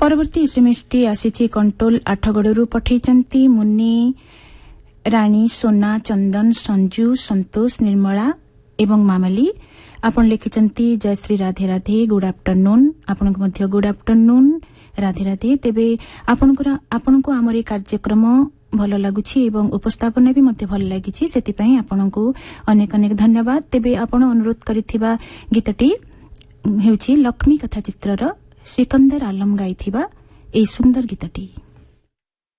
परवर्ती SMS T आसीची control आठगड़ू पठेइचंती Munni राणी सोना चंदन संजू संतोष निर्मला एवं मामली आपण लिखिचंती जयश्री राधे राधे गुड आफ्टरनून आपण मध्य गुड आफ्टरनून राधे राधे तेबे आपनको आमर कार्यक्रम भल लगुछि एवं उपस्थापना भी मध्य भल लागिछि सेति पई आपनको अनेक अनेक धन्यवाद तेबे आपण अनुरोध करिथिबा गीतटी हेउछि लक्ष्मी कथा चित्रर सिकंदर आलम गाइथिबा ए सुंदर गीतटी।